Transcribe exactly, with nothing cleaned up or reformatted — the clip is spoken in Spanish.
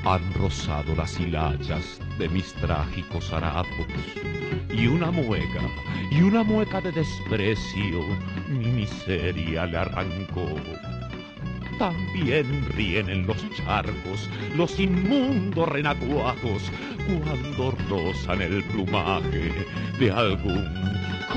Han rozado las hilachas de mis trágicos harapos, y una mueca, y una mueca de desprecio mi miseria le arrancó. También ríen en los charcos los inmundos renacuajos cuando rozan el plumaje de algún